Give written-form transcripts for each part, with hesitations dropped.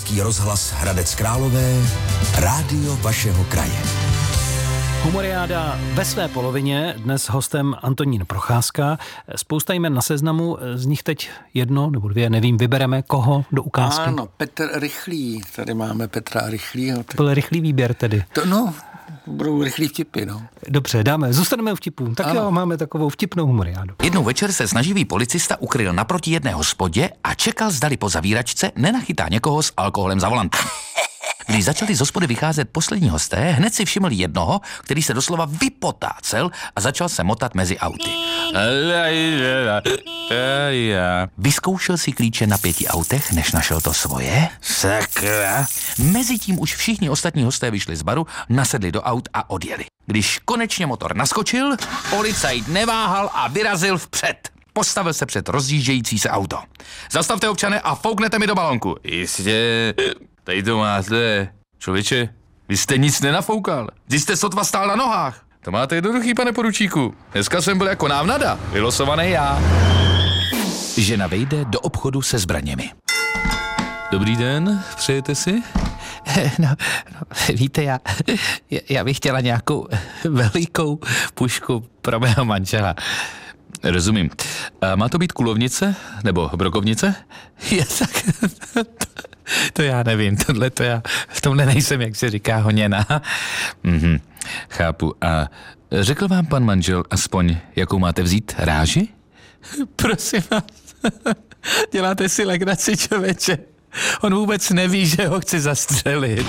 Český rozhlas Hradec Králové, rádio vašeho kraje. Humoriáda ve své polovině, dnes hostem Antonín Procházka. Spousta jmen na seznamu, z nich teď jedno nebo dvě, nevím, vybereme koho do ukázky. Ano, Petr Rychlý, tady máme Petra Rychlýho. To byl rychlý výběr tedy. Budou rychlý vtipy, no. Dobře, zůstaneme u vtipů. Tak ano. Jo, máme takovou vtipnou humoriádu. Jednou večer se snaživý policista ukryl naproti jedné hospodě a čekal, zdali po zavíračce nenachytá někoho s alkoholem za volantem. Když začali z hospody vycházet poslední hosté, hned si všiml jednoho, který se doslova vypotácel a začal se motat mezi auty. Vyzkoušel si klíče na 5 autech, než našel to svoje. Sakra. Mezitím už všichni ostatní hosté vyšli z baru, nasedli do aut a odjeli. Když konečně motor naskočil, policajt neváhal a vyrazil vpřed. Postavil se před rozjíždějící se auto. Zastavte, občane, a fouknete mi do balonku. Jistě, tady to máte. Člověče, vy jste nic nenafoukal. Vy jste sotva stál na nohách. To máte jednoduchý, pane poručíku. Dneska jsem byl jako návnada. Vylosovaný já. Žena vejde do obchodu se zbraněmi. Dobrý den, přejete si? No, víte, já bych chtěla nějakou velikou pušku pro mého manžela. Rozumím. A má to být kulovnice? Nebo brokovnice? To já nevím, já v tomhle nejsem, jak se říká, honěná. Chápu. A řekl vám pan manžel aspoň, jakou máte vzít ráži? Prosím vás, děláte si legraci, člověče. On vůbec neví, že ho chci zastřelit.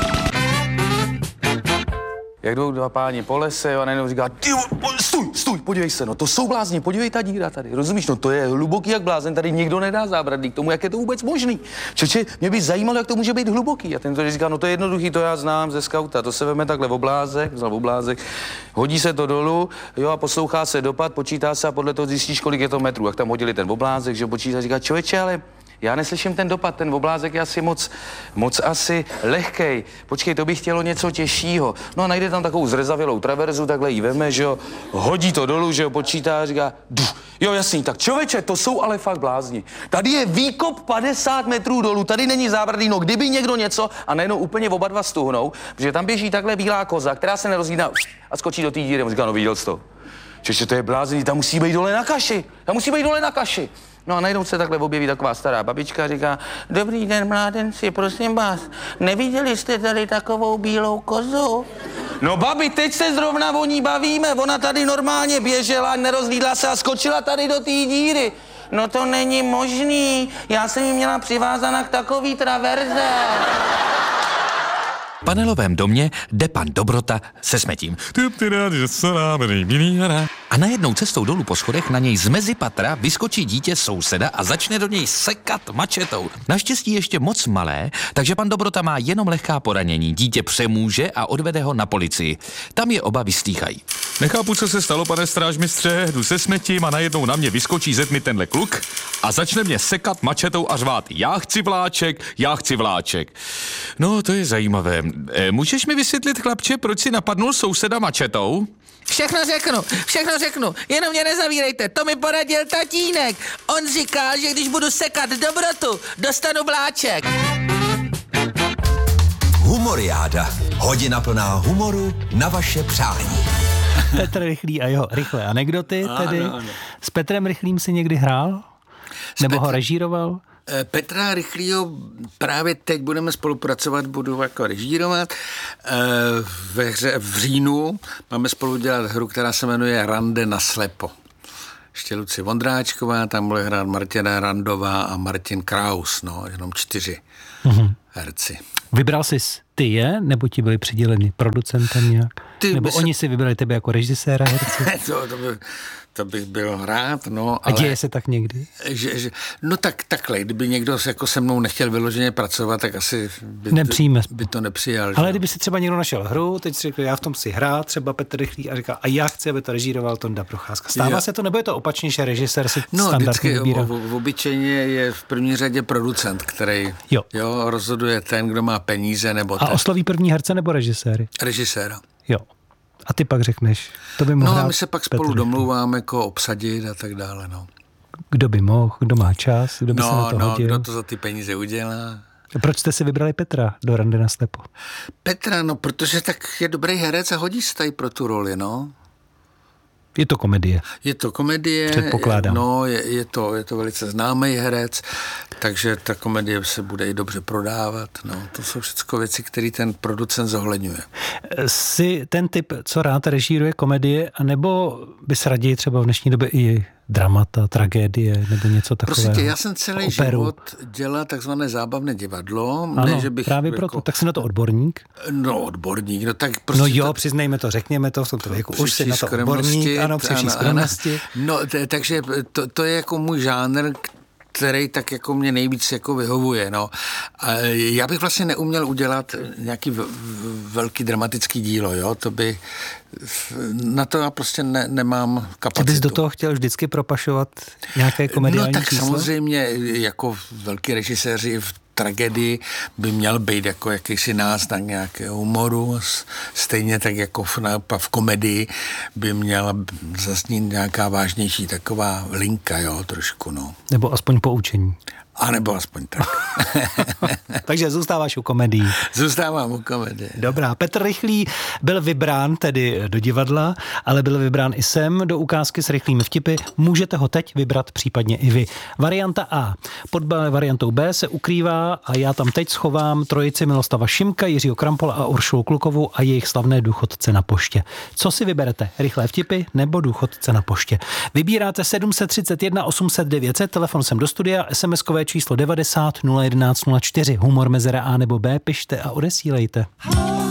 Jak jdou dva páni po lese, a najednou říká, stůj, podívej se, no to jsou blázni, podívej ta díra tady, rozumíš, no to je hluboký jak blázen, tady nikdo nedá zábradlí k tomu, jak je to vůbec možný. Čeče, mě by zajímalo, jak to může být hluboký. A ten to říká, no to je jednoduchý, to já znám ze skauta, to se veme takhle v oblázek, hodí se to dolů, jo, a poslouchá se dopad, počítá se a podle toho zjistíš, kolik je to metrů. Jak tam hodili ten oblázek, že počítá, říká, člověče, ale já neslyším ten dopad, ten oblázek je asi moc asi lehkej. Počkej, to by chtělo něco těžšího. No a najde tam takovou zrezavělou traverzu, takhle jí veme, že jo, hodí to dolů, že jo, počítá a říká, jo, jasný, tak člověče, to jsou ale fakt blázni. Tady je výkop 50 metrů dolů, tady není zábradlí, no kdyby někdo něco a najednou úplně oba dva stuhnou, protože tam běží takhle bílá koza, která se nerozjídá a skočí do té díry. On říká, no viděl jsi to? Čeče, to je blázni, tam musí být dole na kaši. No a najednou se takhle objeví taková stará babička a říká, dobrý den, mládenci, prosím vás, neviděli jste tady takovou bílou kozu? No babi, teď se zrovna o ní bavíme, ona tady normálně běžela, nerozhlídla se a skočila tady do té díry. No to není možný, já jsem ji měla přivázaná k takový traverze. V panelovém domě jde pan Dobrota se smetím. A najednou cestou dolů po schodech na něj z mezipatra vyskočí dítě souseda a začne do něj sekat mačetou. Naštěstí ještě moc malé, takže pan Dobrota má jenom lehká poranění. Dítě přemůže a odvede ho na policii. Tam je oba vyslýchají. Nechápu, co se stalo, pane strážmistře, jdu se smetím a najednou na mě vyskočí ze tmy tenhle kluk a začne mě sekat mačetou a řvát. Já chci vláček. No, to je zajímavé. Můžeš mi vysvětlit, chlapče, proč si napadnul souseda mačetou? Všechno řeknu, jenom mě nezavírejte, to mi poradil tatínek. On říkal, že když budu sekat Dobrotu, dostanu vláček. Humoriáda. Hodina plná humoru na vaše přání. Petr Rychlý a jeho rychlé anekdoty tedy. Ano. S Petrem Rychlým si někdy hrál? Nebo ho režíroval? Petra Rychlýho právě teď budeme spolupracovat, budu jako režírovat. V říjnu máme spolu dělat hru, která se jmenuje Rande na slepo. Ještě Lucie Vondráčková, tam bude hrát Martina Randová a Martin Kraus, no, jenom 4 herci. Vybral jsi ty je, nebo ti byli přiděleni producentem nějak? Nebo oni si vybrali tebe jako režiséra herce? To bych byl rád, no. A děje se tak někdy? No takhle, kdyby někdo jako se mnou nechtěl vyloženě pracovat, tak asi by to nepřijal. Ale kdyby si třeba někdo našel hru, teď si řekl, já v tom si hrát, třeba Petr Rychlý a říká, a já chci, aby to režíroval Tonda Procházka. Stává se to, nebo je to opačně, že režisér si standardně vybírá? No, obyčejně je v první řadě producent, který rozhoduje ten, kdo má peníze, nebo a osloví první herce nebo režiséry? Režiséra. Jo. A ty pak řekneš, to by mohl. No a my se pak spolu domlouváme, jako obsadit a tak dále, no. Kdo by mohl, kdo má čas, kdo by se na to hodil. Kdo to za ty peníze udělá. Proč jste si vybrali Petra do Randy naslepo? Petra, no protože tak je dobrý herec a hodí se tady pro tu roli, no. Je to komedie. Je to komedie. Předpokládám. No, je to velice známý herec, takže ta komedie se bude i dobře prodávat. No, to jsou všechno věci, které ten producent zohledňuje. Jsi ten typ, co rád režíruje komedie, anebo bys raději třeba v dnešní době i dramata, tragédie nebo něco takového? Prostě já jsem celý operu. život dělal takzvané zábavné divadlo. Ano, ne, že bych právě jako, proto. Tak jsi na to odborník? No, odborník, no tak prostě... No jo, přiznejme to, řekněme to, v tomto věku. Už jsi na to odborník, ano, při vší skromnosti. No, takže to je jako můj žánr, který tak jako mě nejvíc jako vyhovuje, no. A já bych vlastně neuměl udělat nějaký velký dramatický dílo, jo, to by, na to já prostě nemám kapacitu. Ty bys do toho chtěl vždycky propašovat nějaké komediální No tak číslo? samozřejmě jako velký režiséři v tragédii by měl být jako jakýsi náznak nějakého humoru, stejně tak jako v komedii by měla zaznít nějaká vážnější taková linka, jo, trošku, no. Nebo aspoň poučení. A nebo aspoň tak. Takže zůstáváš u komedií. Zůstávám u komedie. Dobrá, Petr Rychlý byl vybrán tedy do divadla, ale byl vybrán i sem do ukázky s rychlými vtipy. Můžete ho teď vybrat případně i vy. Varianta A. Pod variantou B se ukrývá a já tam teď schovám trojici Milostava Šimka, Jiřího Krampola a Uršulu Klukovou a jejich slavné Důchodce na poště. Co si vyberete? Rychlé vtipy nebo Důchodce na poště? Vybíráte 731 800 900, telefon sem do studia, SMS-kové číslo 90 011 04. Humor mezera A nebo B pište a odesílejte.